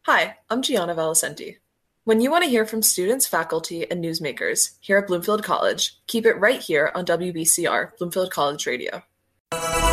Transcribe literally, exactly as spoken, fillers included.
Hi, I'm Gianna Valicenti. When you want to hear from students, faculty, and newsmakers here at Bloomfield College, keep it right here on W B C R, Bloomfield College Radio.